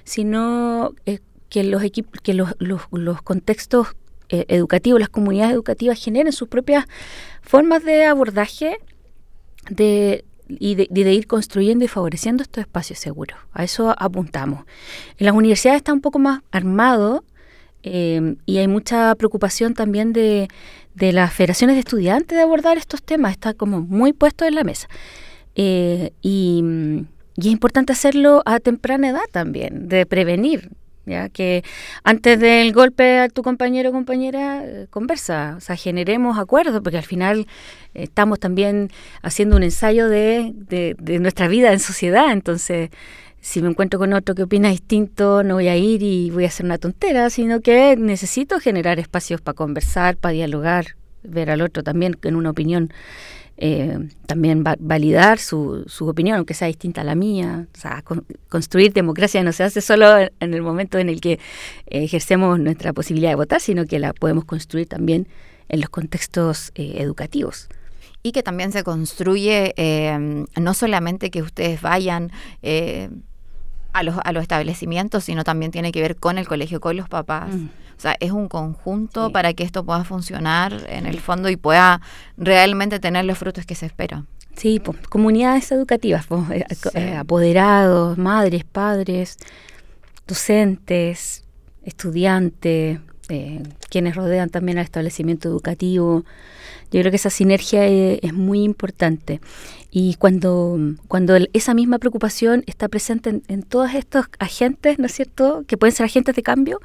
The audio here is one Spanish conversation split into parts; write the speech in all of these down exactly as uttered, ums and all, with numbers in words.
sino eh, que los equipos, que los, los, los contextos eh, educativos, las comunidades educativas generen sus propias formas de abordaje de y de, de ir construyendo y favoreciendo estos espacios seguros. A eso apuntamos. En las universidades está un poco más armado eh, y hay mucha preocupación también de, de las federaciones de estudiantes de abordar estos temas. Está como muy puesto en la mesa. Eh, y, y es importante hacerlo a temprana edad también, de prevenir. Ya que antes del golpe a tu compañero o compañera, eh, conversa, o sea, generemos acuerdos, porque al final eh, estamos también haciendo un ensayo de, de, de nuestra vida en sociedad. Entonces, si me encuentro con otro que opina distinto, no voy a ir y voy a hacer una tontera, sino que necesito generar espacios para conversar, para dialogar, ver al otro también en una opinión. Eh, también va, validar su, su opinión, aunque sea distinta a la mía. O sea, con, construir democracia no se hace solo en, en el momento en el que eh, ejercemos nuestra posibilidad de votar, sino que la podemos construir también en los contextos eh, educativos. Y que también se construye eh, no solamente que ustedes vayan eh, a los, a los establecimientos, sino también tiene que ver con el colegio, con los papás. Mm. O sea, es un conjunto sí. para que esto pueda funcionar en el fondo y pueda realmente tener los frutos que se esperan. Sí, pues, comunidades educativas, pues, sí. eh, apoderados, madres, padres, docentes, estudiantes, eh, quienes rodean también al establecimiento educativo. Yo creo que esa sinergia es, es muy importante. Y cuando, cuando esa misma preocupación está presente en, en todos estos agentes, ¿no es cierto?, que pueden ser agentes de cambio,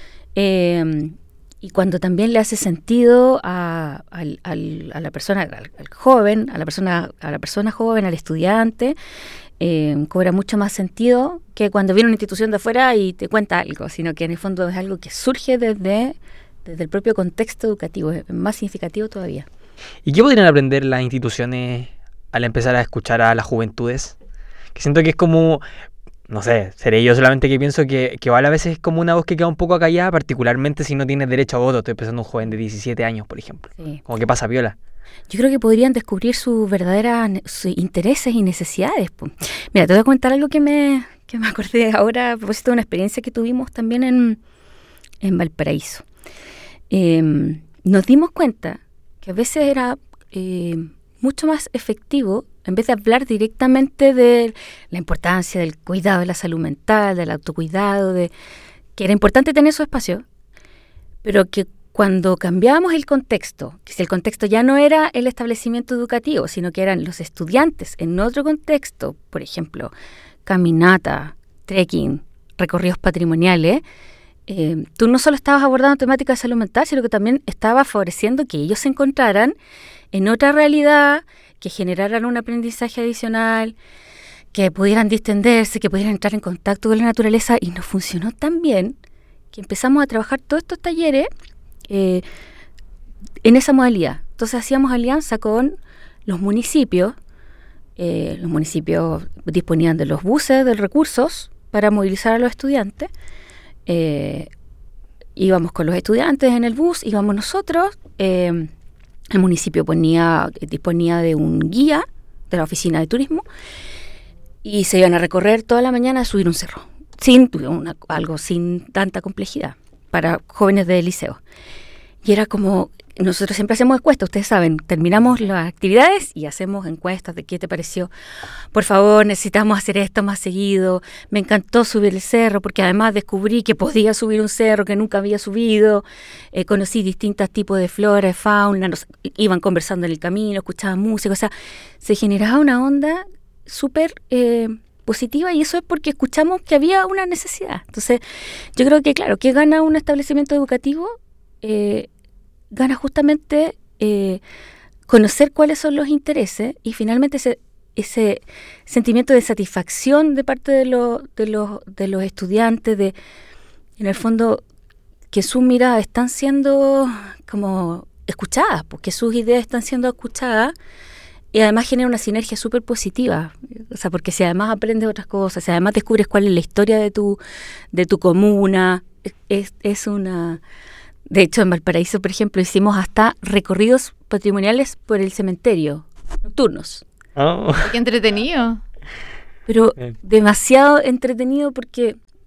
Eh, y cuando también le hace sentido a, a, a, a la persona, al, al joven, a la persona, a la persona joven, al estudiante, eh, cobra mucho más sentido que cuando viene una institución de afuera y te cuenta algo, sino que en el fondo es algo que surge desde, desde el propio contexto educativo, es más significativo todavía. ¿Y qué podrían aprender las instituciones al empezar a escuchar a las juventudes? Que siento que es como... No sé, seré yo solamente que pienso que, que vale a veces como una voz que queda un poco acallada, particularmente si no tienes derecho a voto. Estoy pensando en un joven de diecisiete años, por ejemplo. Sí. Como que pasa piola. Yo creo que podrían descubrir sus verdaderas sus intereses y necesidades. Mira, te voy a contar algo que me, que me acordé ahora a propósito de una experiencia que tuvimos también en, en Valparaíso. Eh, nos dimos cuenta que a veces era eh, mucho más efectivo, en vez de hablar directamente de la importancia del cuidado de la salud mental, del autocuidado, de que era importante tener su espacio, pero que cuando cambiábamos el contexto, que si el contexto ya no era el establecimiento educativo, sino que eran los estudiantes en otro contexto, por ejemplo, caminata, trekking, recorridos patrimoniales, eh, tú no solo estabas abordando temáticas de salud mental, sino que también estabas favoreciendo que ellos se encontraran en otra realidad, que generaran un aprendizaje adicional, que pudieran distenderse, que pudieran entrar en contacto con la naturaleza, y nos funcionó tan bien que empezamos a trabajar todos estos talleres eh, en esa modalidad. Entonces hacíamos alianza con los municipios, eh, los municipios disponían de los buses, de recursos para movilizar a los estudiantes, eh, íbamos con los estudiantes en el bus, íbamos nosotros, eh, el municipio ponía, disponía de un guía de la oficina de turismo y se iban a recorrer toda la mañana a subir un cerro, sin una, algo sin tanta complejidad para jóvenes de liceo. Y era como, nosotros siempre hacemos encuestas, ustedes saben, terminamos las actividades y hacemos encuestas de qué te pareció. Por favor, necesitamos hacer esto más seguido. Me encantó subir el cerro porque además descubrí que podía subir un cerro que nunca había subido. Eh, conocí distintos tipos de flora, de fauna, nos, iban conversando en el camino, escuchaban música. O sea, se generaba una onda súper eh, positiva, y eso es porque escuchamos que había una necesidad. Entonces, yo creo que, claro, ¿qué gana un establecimiento educativo? Eh, gana justamente eh, conocer cuáles son los intereses y finalmente ese, ese sentimiento de satisfacción de parte de, lo, de, los, de los estudiantes, de en el fondo que sus miradas están siendo como escuchadas, porque sus ideas están siendo escuchadas, y además genera una sinergia súper positiva. O sea, porque si además aprendes otras cosas, si además descubres cuál es la historia de tu, de tu comuna, es, es una... De hecho, en Valparaíso, por ejemplo, hicimos hasta recorridos patrimoniales por el cementerio, nocturnos. Oh. ¡Qué entretenido! Pero demasiado entretenido porque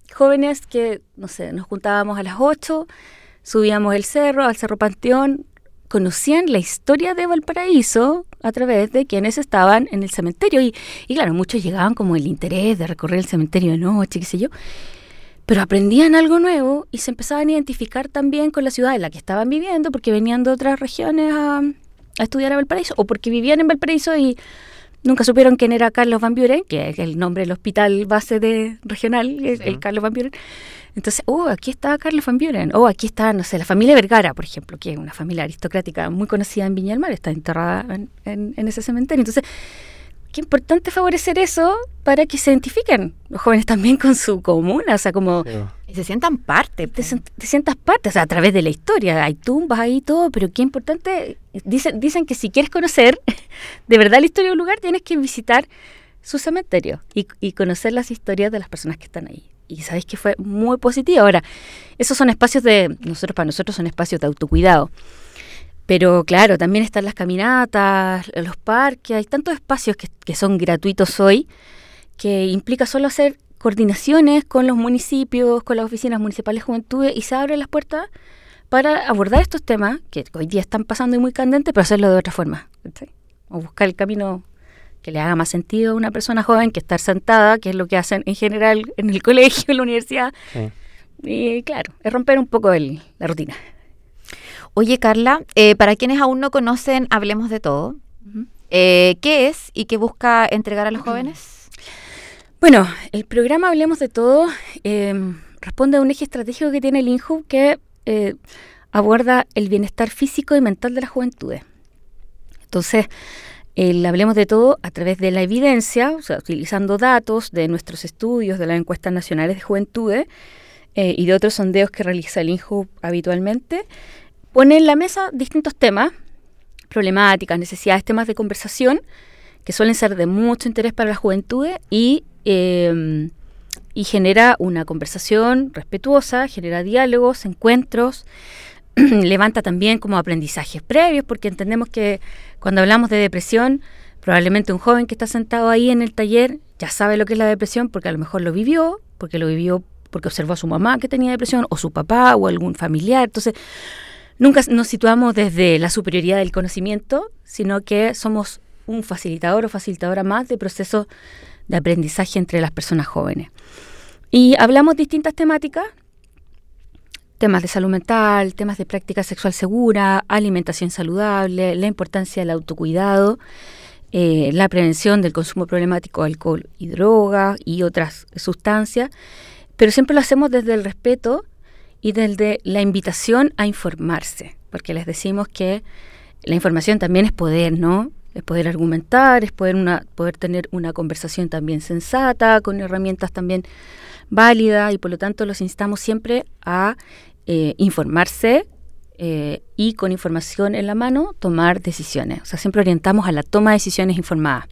jóvenes que, no sé, nos juntábamos a las ocho, subíamos el cerro, al Cerro Panteón, conocían la historia de Valparaíso a través de quienes estaban en el cementerio. Y, y claro, muchos llegaban como el interés de recorrer el cementerio de noche, qué sé yo, pero aprendían algo nuevo y se empezaban a identificar también con la ciudad en la que estaban viviendo, porque venían de otras regiones a, a estudiar a Valparaíso, o porque vivían en Valparaíso y nunca supieron quién era Carlos Van Buren, que es el nombre del hospital base de regional, el, sí. el Carlos Van Buren. Entonces, oh, aquí está Carlos Van Buren, oh, aquí está, no sé, la familia Vergara, por ejemplo, que es una familia aristocrática muy conocida en Viña del Mar, está enterrada en, en, en ese cementerio. Entonces, qué importante favorecer eso para que se identifiquen los jóvenes también con su comuna, o sea, como... Sí. Y se sientan parte. Te, te sientas parte, o sea, a través de la historia, hay tumbas ahí todo, pero qué importante, dicen, dicen que si quieres conocer de verdad la historia de un lugar, tienes que visitar su cementerio y, y conocer las historias de las personas que están ahí. Y sabéis que fue muy positivo. Ahora, esos son espacios de, nosotros para nosotros son espacios de autocuidado. Pero claro, también están las caminatas, los parques, hay tantos espacios que, que son gratuitos hoy, que implica solo hacer coordinaciones con los municipios, con las oficinas municipales de juventudes, y se abren las puertas para abordar estos temas, que hoy día están pasando y muy candentes, pero hacerlo de otra forma, ¿sí? O buscar el camino que le haga más sentido a una persona joven que estar sentada, que es lo que hacen en general en el colegio, en la universidad. Sí. Y claro, es romper un poco el, la rutina. Oye, Carla, eh, para quienes aún no conocen Hablemos de Todo, uh-huh. eh, ¿qué es y qué busca entregar a los jóvenes? Bueno, el programa Hablemos de Todo eh, responde a un eje estratégico que tiene el INJU que eh, aborda el bienestar físico y mental de las juventudes. Entonces, el Hablemos de Todo a través de la evidencia, o sea, utilizando datos de nuestros estudios, de las encuestas nacionales de juventudes eh, y de otros sondeos que realiza el INJU habitualmente, pone en la mesa distintos temas, problemáticas, necesidades, temas de conversación que suelen ser de mucho interés para las juventudes y, eh, y genera una conversación respetuosa, genera diálogos, encuentros, levanta también como aprendizajes previos, porque entendemos que cuando hablamos de depresión, probablemente un joven que está sentado ahí en el taller ya sabe lo que es la depresión porque a lo mejor lo vivió, porque lo vivió porque observó a su mamá que tenía depresión, o su papá, o algún familiar. Entonces, nunca nos situamos desde la superioridad del conocimiento, sino que somos un facilitador o facilitadora más de procesos de aprendizaje entre las personas jóvenes. Y hablamos distintas temáticas, temas de salud mental, temas de práctica sexual segura, alimentación saludable, la importancia del autocuidado, eh, la prevención del consumo problemático de alcohol y drogas y otras sustancias, pero siempre lo hacemos desde el respeto y desde la invitación a informarse, porque les decimos que la información también es poder, ¿no? Es poder argumentar, es poder, una, poder tener una conversación también sensata, con herramientas también válidas, y por lo tanto los instamos siempre a eh, informarse eh, y con información en la mano tomar decisiones. O sea, siempre orientamos a la toma de decisiones informadas.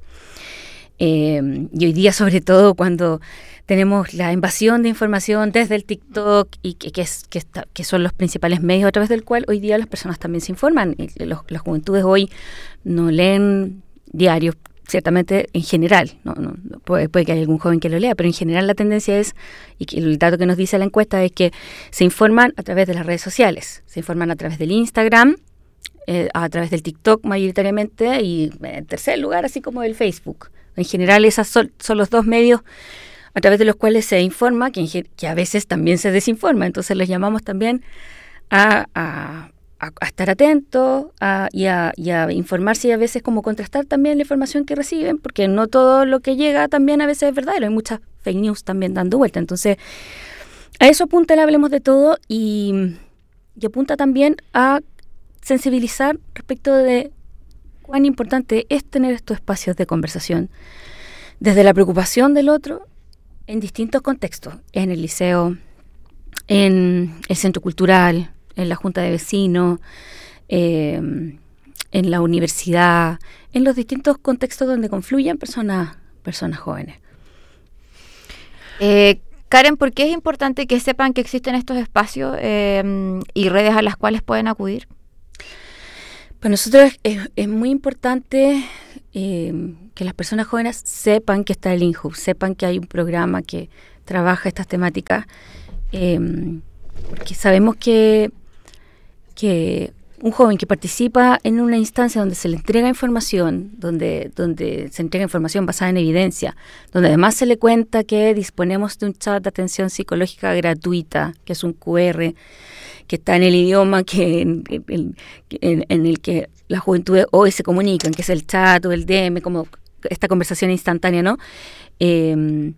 Eh, y hoy día, sobre todo, cuando tenemos la invasión de información desde el TikTok y que, que, es, que, está, que son los principales medios a través del cual hoy día las personas también se informan. Y los, las juventudes hoy no leen diarios, ciertamente en general, no, no, puede, puede que haya algún joven que lo lea, pero en general la tendencia es, y que el dato que nos dice la encuesta es que se informan a través de las redes sociales, se informan a través del Instagram, eh, a través del TikTok mayoritariamente, y en tercer lugar así como del Facebook. En general esos son, son los dos medios a través de los cuales se informa, que, en, que a veces también se desinforma. Entonces los llamamos también a, a, a, a estar atentos a, y, a, y a informarse, y a veces como contrastar también la información que reciben, porque no todo lo que llega también a veces es verdadero. Hay muchas fake news también dando vuelta. Entonces a eso apunta el Hablemos de Todo, y, y apunta también a sensibilizar respecto de cuán importante es tener estos espacios de conversación desde la preocupación del otro en distintos contextos, en el liceo, en el centro cultural, en la junta de vecinos, eh, en la universidad, en los distintos contextos donde confluyen personas, personas jóvenes. Eh, Karen, ¿por qué es importante que sepan que existen estos espacios eh, y redes a las cuales pueden acudir? Para nosotros es, es muy importante eh, que las personas jóvenes sepan que está el INJU, sepan que hay un programa que trabaja estas temáticas, eh, porque sabemos que, que un joven que participa en una instancia donde se le entrega información, donde, donde se entrega información basada en evidencia, donde además se le cuenta que disponemos de un chat de atención psicológica gratuita, que es un cu erre, que está en el idioma que en, en, en, en el que las juventudes hoy se comunican, que es el chat o el de eme, como esta conversación instantánea, ¿no? Eh,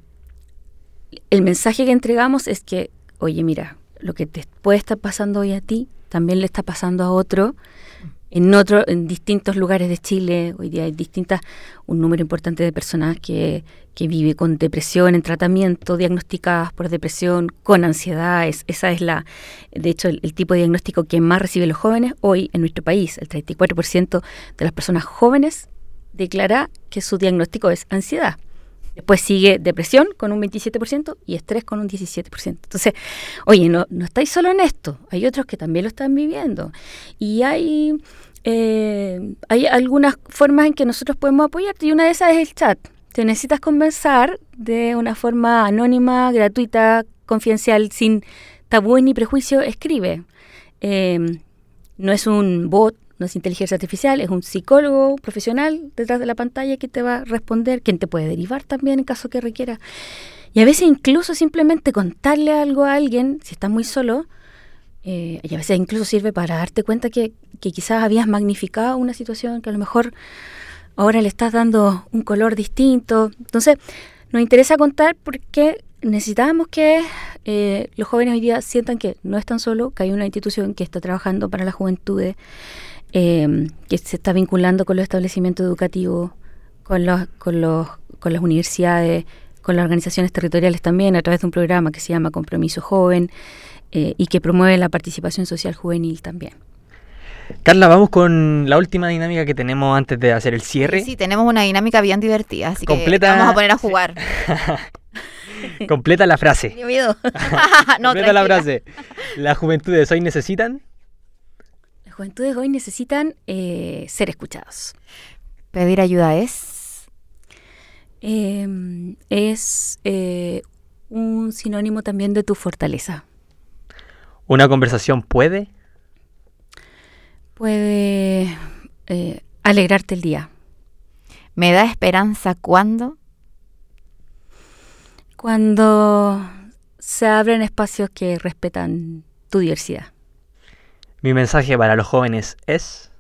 el mensaje que entregamos es que, oye, mira, lo que te puede estar pasando hoy a ti, también le está pasando a otro, en otro, en distintos lugares de Chile. Hoy día hay distintas, un número importante de personas que, que vive con depresión en tratamiento, diagnosticadas por depresión, con ansiedad. Es, esa es la, de hecho, el, el tipo de diagnóstico que más reciben los jóvenes hoy en nuestro país. El treinta y cuatro por ciento de las personas jóvenes declara que su diagnóstico es ansiedad. Después sigue depresión con un veintisiete por ciento y estrés con un diecisiete por ciento. Entonces, oye, no, no estáis solo en esto. Hay otros que también lo están viviendo. Y hay, eh, hay algunas formas en que nosotros podemos apoyarte. Y una de esas es el chat. Te necesitas conversar de una forma anónima, gratuita, confidencial, sin tabúes ni prejuicios. Escribe. Eh, no es un bot. No es inteligencia artificial, es un psicólogo profesional detrás de la pantalla que te va a responder, quien te puede derivar también en caso que requiera. Y a veces incluso simplemente contarle algo a alguien, si estás muy solo, eh, y a veces incluso sirve para darte cuenta que, que quizás habías magnificado una situación, que a lo mejor ahora le estás dando un color distinto. Entonces, nos interesa contar porque necesitamos que eh, los jóvenes hoy día sientan que no están solos, que hay una institución que está trabajando para las juventudes, Eh, que se está vinculando con los establecimientos educativos, con los, con los, con las universidades, con las organizaciones territoriales también, a través de un programa que se llama Compromiso Joven, eh, y que promueve la participación social juvenil también. Carla, vamos con la última dinámica que tenemos antes de hacer el cierre. Sí, sí, tenemos una dinámica bien divertida, así Completa... que vamos a poner a jugar. Completa la frase. ¡Qué miedo! No, Completa la frase. ¿Las juventudes hoy necesitan? Las juventudes hoy necesitan eh, ser escuchados. Pedir ayuda es... Eh, es eh, un sinónimo también de tu fortaleza. ¿Una conversación puede? Puede eh, alegrarte el día. ¿Me da esperanza cuándo? Cuando se abren espacios que respetan tu diversidad. Mi mensaje para los jóvenes es...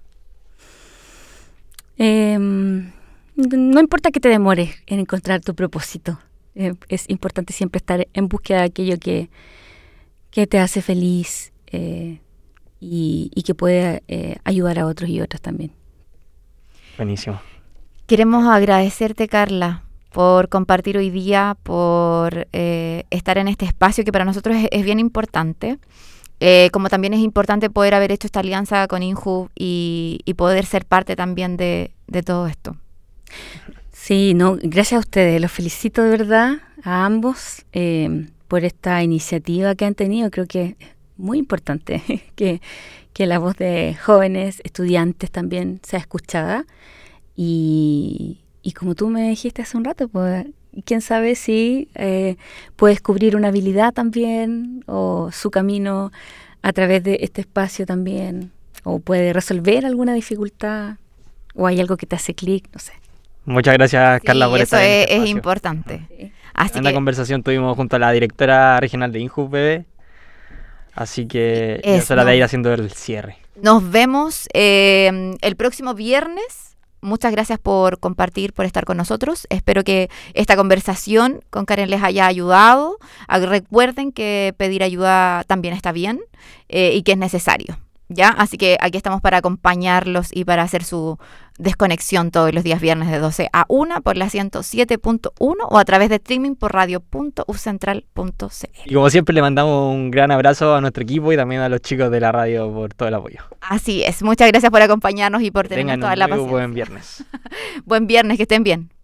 Eh, no importa que te demores en encontrar tu propósito. Eh, es importante siempre estar en búsqueda de aquello que, que te hace feliz eh, y, y que puede eh, ayudar a otros y otras también. Buenísimo. Queremos agradecerte, Carla, por compartir hoy día, por eh, estar en este espacio que para nosotros es, es bien importante. Eh, como también es importante poder haber hecho esta alianza con INJU y, y poder ser parte también de, de todo esto. Sí, no, gracias a ustedes. Los felicito de verdad a ambos eh, por esta iniciativa que han tenido. Creo que es muy importante que, que la voz de jóvenes, estudiantes también sea escuchada. Y, y como tú me dijiste hace un rato, pues quién sabe si eh, puede descubrir una habilidad también o su camino a través de este espacio también, o puede resolver alguna dificultad o hay algo que te hace clic, no sé. Muchas gracias, Carla, sí, por eso estar en es, este es espacio. importante. Sí. Así en la que, conversación tuvimos junto a la directora regional de INJU, bebé. Así que ya Es, es hora de no. ir haciendo el cierre. nos vemos eh, el próximo viernes. Muchas gracias por compartir, por estar con nosotros. Espero que esta conversación con Karen les haya ayudado. Ah, recuerden que pedir ayuda también está bien eh, y que es necesario, ¿ya? Así que aquí estamos para acompañarlos y para hacer su desconexión todos los días viernes de doce a una por la ciento siete punto uno o a través de streaming por radio punto u central punto c l. Y como siempre le mandamos un gran abrazo a nuestro equipo y también a los chicos de la radio por todo el apoyo. Así es. Muchas gracias por acompañarnos y por tenernos Tengan toda un la muy paciencia. buen viernes. Buen viernes, que estén bien.